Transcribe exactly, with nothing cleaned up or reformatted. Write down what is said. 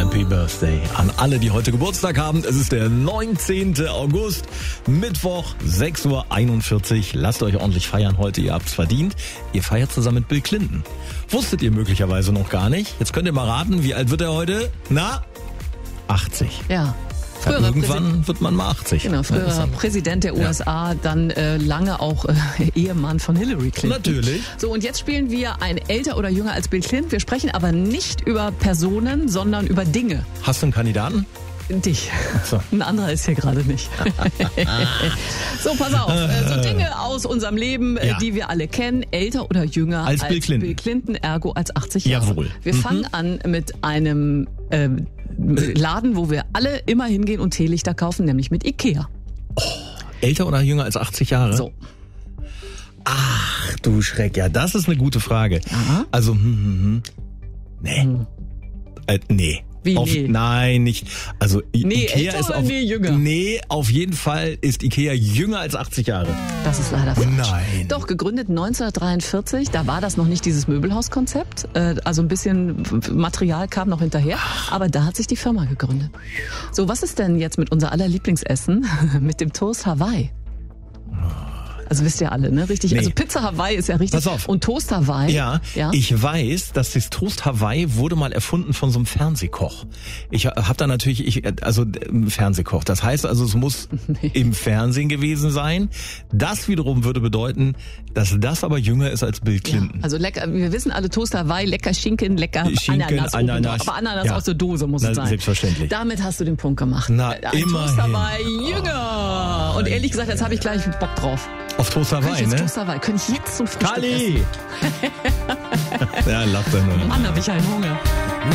Happy Birthday an alle, die heute Geburtstag haben. Es ist der neunzehnten August, Mittwoch, sechs Uhr einundvierzig. Lasst euch ordentlich feiern heute, ihr habt's verdient. Ihr feiert zusammen mit Bill Clinton. Wusstet ihr möglicherweise noch gar nicht. Jetzt könnt ihr mal raten, wie alt wird er heute? Na? achtzig. Ja. Ja, irgendwann Präsid- wird man mal achtzig. Genau, früherer Präsident der U S A, ja. dann äh, lange auch äh, Ehemann von Hillary Clinton. Natürlich. So, und jetzt spielen wir ein älter oder jünger als Bill Clinton. Wir sprechen aber nicht über Personen, sondern über Dinge. Hast du einen Kandidaten? Dich. So. Ein anderer ist hier gerade nicht. So, pass auf. Äh, so Dinge aus unserem Leben, äh, ja. die wir alle kennen, älter oder jünger als, als Bill Clinton. Bill Clinton, ergo als achtzig Jahre. Jawohl. Wir mhm. fangen an mit einem äh, Laden, wo wir alle immer hingehen und Teelichter kaufen, nämlich mit Ikea. Oh, älter oder jünger als achtzig Jahre? So. Ach, du Schreck. Ja, das ist eine gute Frage. Aha. Also, hm, hm, hm. Nee. Hm. Äh, nee. Wie auf, nee? Nein, nicht. Also nee, Ikea älter ist oder auf, nee, jünger? Nee, auf jeden Fall ist Ikea jünger als achtzig Jahre. Das ist leider falsch. Nein. Doch, gegründet neunzehnhundertdreiundvierzig, da war das noch nicht dieses Möbelhauskonzept. Äh, also ein bisschen Material kam noch hinterher, aber da hat sich die Firma gegründet. So, was ist denn jetzt mit unser aller Lieblingsessen? Mit dem Toast Hawaii? Also wisst ihr alle, ne? Richtig. Nee. Also Pizza Hawaii ist ja richtig. Pass auf. Und Toast Hawaii. Ja, ja, ich weiß, dass das Toast Hawaii wurde mal erfunden von so einem Fernsehkoch. Ich habe da natürlich, ich, also ähm, Fernsehkoch. Das heißt also, es muss Nee. im Fernsehen gewesen sein. Das wiederum würde bedeuten, dass das aber jünger ist als Bill Clinton. Ja, also lecker, wir wissen alle Toast Hawaii, lecker Schinken, lecker Schinken, Ananas, oben Ananas. drauf. Aber Ananas Ja. aus der Dose muss Na, es sein. selbstverständlich. Damit hast du den Punkt gemacht. Na, Ein immerhin. Toast Hawaii jünger. Und ehrlich gesagt, jetzt habe ich gleich Bock drauf. Auf Toast Könnte Hawaii, ich jetzt ne? Toast Hawaii, könnte ich jetzt zum Frühstück essen. Kali! Ja, lacht er nur. Mann, hab ich einen Hunger.